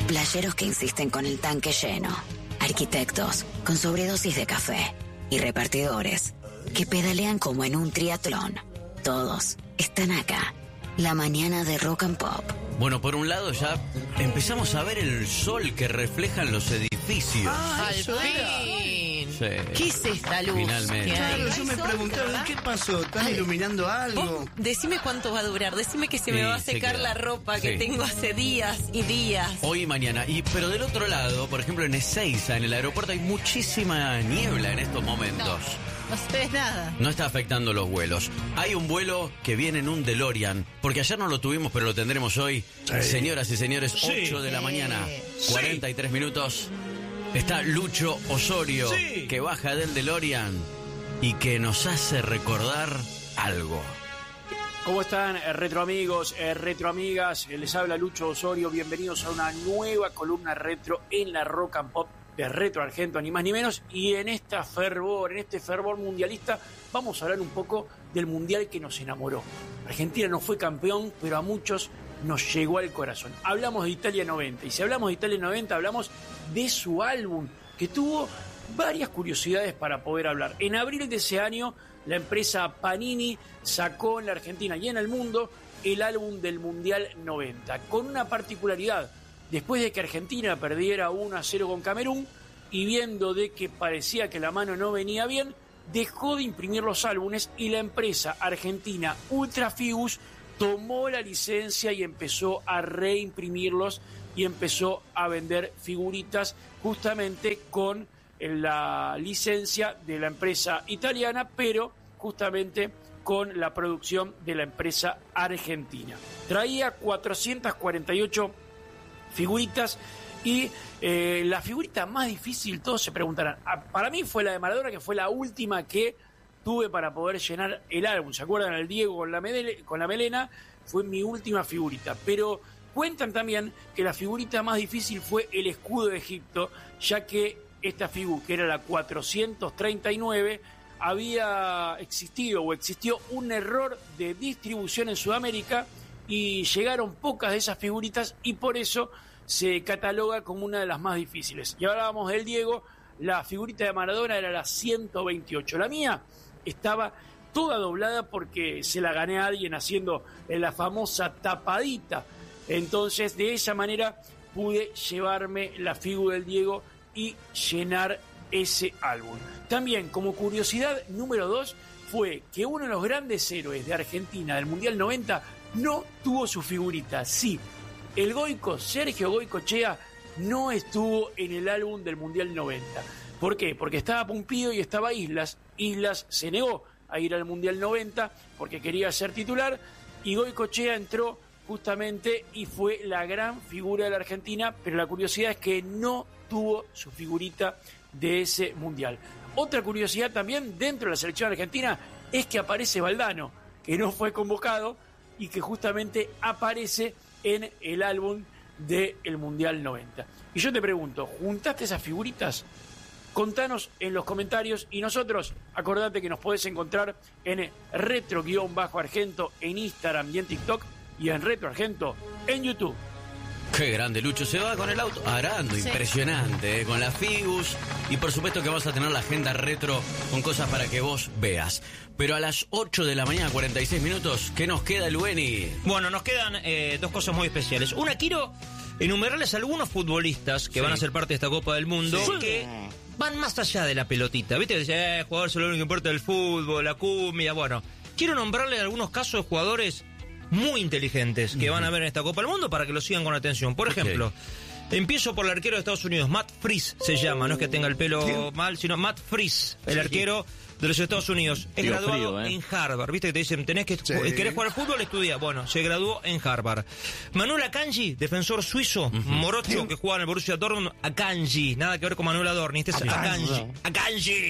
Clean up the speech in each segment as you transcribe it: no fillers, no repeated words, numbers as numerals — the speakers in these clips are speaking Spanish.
Playeros que insisten con el tanque lleno. Arquitectos con sobredosis de café. Y repartidores que pedalean como en un triatlón. Todos están acá. La mañana de Rock and Pop. Bueno, por un lado ya empezamos a ver el sol que reflejan los edificios. ¡Al fin! Sí. ¿Qué es esta luz? Finalmente. Claro, yo me preguntaba, ¿qué pasó? ¿Están iluminando algo? Vos decime cuánto va a durar, decime que se me va a secar la ropa que tengo hace días y días. Hoy y mañana. Pero del otro lado, por ejemplo en Ezeiza, en el aeropuerto, hay muchísima niebla en estos momentos. No se ve nada. No está afectando los vuelos. Hay un vuelo que viene en un DeLorean, porque ayer no lo tuvimos, pero lo tendremos hoy. Sí. Señoras y señores, 8 de la mañana, 43 minutos. Está Lucho Osorio, que baja del DeLorean y que nos hace recordar algo. ¿Cómo están, retro amigos, retro amigas? Les habla Lucho Osorio. Bienvenidos a una nueva columna retro en la Rock and Pop de Retro Argento, ni más ni menos. Y en este fervor mundialista, vamos a hablar un poco del mundial que nos enamoró. Argentina no fue campeón, pero a muchos nos llegó al corazón. Hablamos de Italia 90, y si hablamos de Italia 90, hablamos de su álbum, que tuvo varias curiosidades para poder hablar. En abril de ese año, la empresa Panini sacó en la Argentina y en el mundo el álbum del Mundial 90, con una particularidad. Después de que Argentina perdiera 1-0 con Camerún, y viendo de que parecía que la mano no venía bien, dejó de imprimir los álbumes y la empresa argentina Ultrafigus tomó la licencia y empezó a reimprimirlos y empezó a vender figuritas justamente con la licencia de la empresa italiana, pero justamente con la producción de la empresa argentina. Traía 448 figuritas y la figurita más difícil, todos se preguntarán, para mí fue la de Maradona, que fue la última que tuve para poder llenar el álbum. ¿Se acuerdan? El Diego con la melena fue mi última figurita, pero cuentan también que la figurita más difícil fue el escudo de Egipto, ya que esta figura, que era la 439, existió un error de distribución en Sudamérica y llegaron pocas de esas figuritas y por eso se cataloga como una de las más difíciles. Y hablábamos del Diego, la figurita de Maradona era la 128. La mía estaba toda doblada porque se la gané a alguien haciendo la famosa tapadita. Entonces, de esa manera pude llevarme la figura del Diego y llenar ese álbum. También, como curiosidad número 2, fue que uno de los grandes héroes de Argentina del Mundial 90 no tuvo su figurita. Sí, el Goico, Sergio Goicoechea, no estuvo en el álbum del Mundial 90. ¿Por qué? Porque estaba Pumpido y estaba Islas. Islas se negó a ir al Mundial 90 porque quería ser titular y Goicoechea entró justamente y fue la gran figura de la Argentina, pero la curiosidad es que no tuvo su figurita de ese Mundial. Otra curiosidad también dentro de la selección argentina es que aparece Valdano, que no fue convocado y que justamente aparece en el álbum del Mundial 90. Y yo te pregunto, ¿juntaste esas figuritas? Contanos en los comentarios y nosotros, acordate que nos podés encontrar en retro-argento en Instagram y en TikTok y en Retro Argento en YouTube. Qué grande, Lucho, se va con el auto arando, impresionante, con la Figus, y por supuesto que vamos a tener la agenda retro con cosas para que vos veas. Pero a las 8 de la mañana, 46 minutos, ¿qué nos queda, Lueni? Bueno, nos quedan dos cosas muy especiales. Una, quiero enumerarles algunos futbolistas que van a ser parte de esta Copa del Mundo que van más allá de la pelotita. ¿Viste? Dice, jugador solo lo único que importa del fútbol, la cumbia. Bueno, quiero nombrarles algunos casos de jugadores muy inteligentes que van a ver en esta Copa del Mundo para que lo sigan con atención. Por ejemplo, empiezo por el arquero de Estados Unidos, Matt Freese se llama, no es que tenga el pelo mal, sino Matt Freese, el arquero de los Estados Unidos. Es graduado en Harvard. Viste que te dicen, ¿querés jugar al fútbol? Estudia. Bueno, se graduó en Harvard. Manuel Akanji, defensor suizo, morocho, que juega en el Borussia Dortmund. Akanji, nada que ver con Manuel Adorni. Este es Akanji.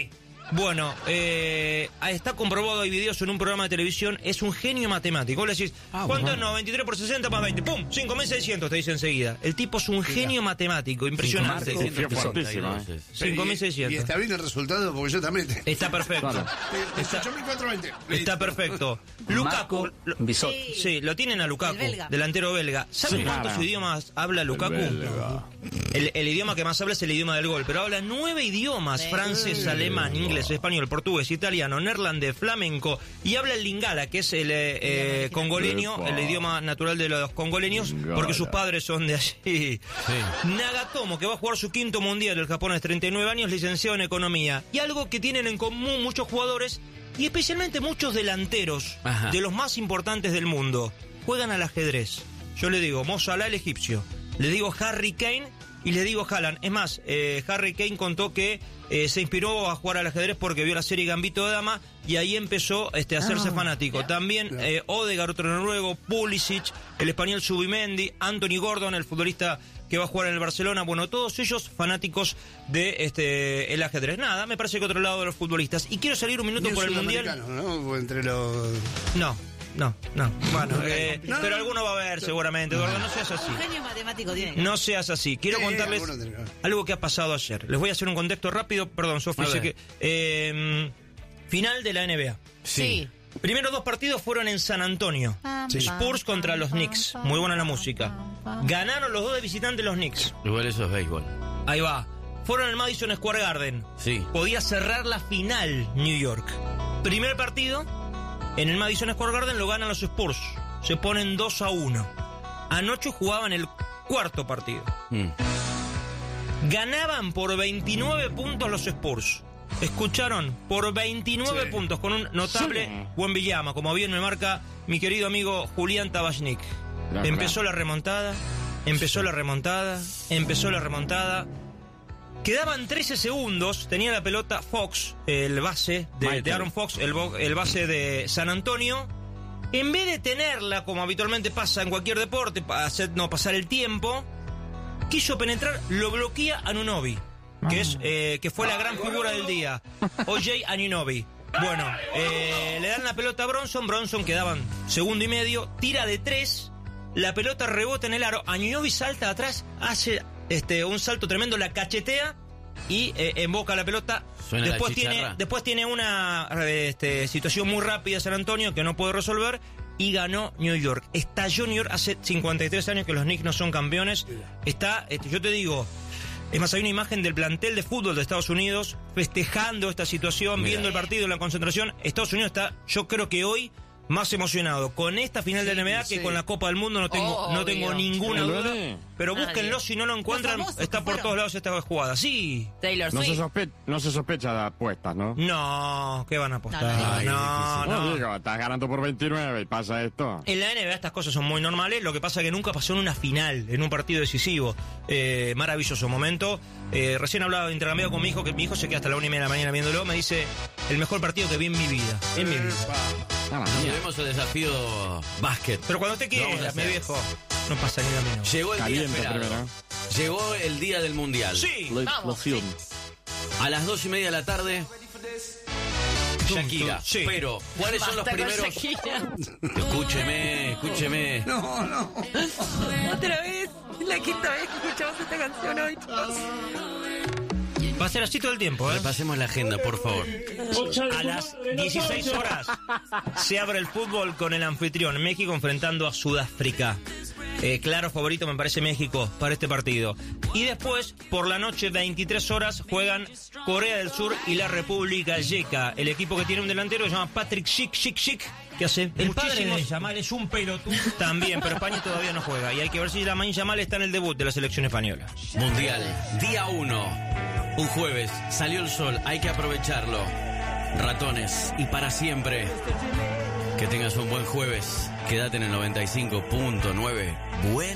Bueno, está comprobado, hay videos en un programa de televisión, es un genio matemático. Vos le decís, ¿cuánto es 93 por 60 más 20? ¡Pum! 5.600, te dice enseguida. El tipo es un genio matemático, impresionante. 5.600. Y está bien el resultado, porque yo también. Está perfecto. 18.420. Está perfecto. Lukaku. Sí, lo tienen a Lukaku, delantero belga. ¿Saben cuántos idiomas habla Lukaku? El idioma que más habla es el idioma del gol, pero habla 9 idiomas: francés, alemán, inglés, español, portugués, italiano, neerlandés, flamenco, y habla el lingala, que es el congoleño, el idioma natural de los congoleños, porque sus padres son de allí. Sí. Nagatomo, que va a jugar su 5º mundial, el japonés, 39 años, licenciado en economía. Y algo que tienen en común muchos jugadores, y especialmente muchos delanteros, de los más importantes del mundo, juegan al ajedrez. Yo le digo Mo Salah, el egipcio, le digo Harry Kane y le digo Haaland. Es más, Harry Kane contó que se inspiró a jugar al ajedrez porque vio la serie Gambito de Dama y ahí empezó a hacerse fanático. También Odegaard, otro noruego, Pulisic, el español Zubimendi, Anthony Gordon, el futbolista que va a jugar en el Barcelona. Bueno, todos ellos fanáticos de el ajedrez. Nada, me parece que otro lado de los futbolistas. Y quiero salir un minuto por el Mundial. ¿No? Entre los... No. Bueno, pero alguno va a ver seguramente, Eduardo, no seas así. Un genio matemático tiene. No seas así. Quiero contarles algo que ha pasado ayer. Les voy a hacer un contexto rápido. Perdón, Sofía, sé que... final de la NBA. Sí. Primeros 2 partidos fueron en San Antonio. Spurs contra los Knicks. Muy buena la música. Ganaron los 2 de visitante los Knicks. Igual eso es béisbol. Ahí va. Fueron al Madison Square Garden. Sí. Podía cerrar la final New York. Primer partido... En el Madison Square Garden lo ganan los Spurs. Se ponen 2-1. Anoche jugaban el 4º partido. Ganaban por 29 puntos los Spurs. ¿Escucharon? Por 29 puntos, con un notable Wembanyama, como bien me marca mi querido amigo Julián Tabachnik. Empezó la remontada. Quedaban 13 segundos, tenía la pelota Fox, el base de Aaron Fox, el base de San Antonio. En vez de tenerla, como habitualmente pasa en cualquier deporte, pasar el tiempo, quiso penetrar, lo bloquea Anunoby, que fue la gran figura del día, OJ Anunoby. Bueno, le dan la pelota a Bronson quedaban 1,5 segundos, tira de 3, la pelota rebota en el aro, Anunoby salta atrás, hace... un salto tremendo, la cachetea y emboca la pelota. Después tiene una situación muy rápida San Antonio que no puede resolver y ganó New York. Estalló New York. Hace 53 años que los Knicks no son campeones. Yo te digo, es más, hay una imagen del plantel de fútbol de Estados Unidos festejando esta situación, viendo el partido en la concentración. Estados Unidos está, yo creo que hoy, más emocionado con esta final de la NBA que con la Copa del Mundo, no tengo ninguna duda. Pero búsquenlo, si no lo encuentran, está por todos lados esta jugada. Sí. Taylor Swift. No se sospecha de apuestas, ¿no? No, ¿qué van a apostar? No. Digo, estás ganando por 29 y pasa esto. En la NBA estas cosas son muy normales, lo que pasa es que nunca pasó en una final, en un partido decisivo. Maravilloso momento. Recién hablaba intercambiado con mi hijo, que mi hijo se queda hasta la 1:30 de la mañana viéndolo, me dice, el mejor partido que vi en mi vida. Tenemos el desafío básquet. Pero cuando te quieras, mi viejo, no pasa ni la mínima. Llegó el día esperado. Llegó el día del mundial. Sí. La explosión. A las 2:30 de la tarde, Shakira. Sí. Pero, ¿cuáles son los primeros? Escúcheme. No. Otra vez. Es la 5ª vez que escuchamos esta canción hoy, chicos. Va a ser así todo el tiempo, Repasemos la agenda, por favor. A las 16 horas se abre el fútbol con el anfitrión México enfrentando a Sudáfrica. Claro favorito me parece México para este partido. Y después, por la noche, 23 horas, juegan Corea del Sur y la República Checa. El equipo que tiene un delantero que se llama Patrick Schick, que hace el padre de muchísimos... Yamal es un pelotudo. También, pero España todavía no juega. Y hay que ver si Lamine Yamal está en el debut de la selección española. Mundial, día 1. Un jueves, salió el sol, hay que aprovecharlo. Ratones, y para siempre. Que tengas un buen jueves. Quédate en el 95.9. Buen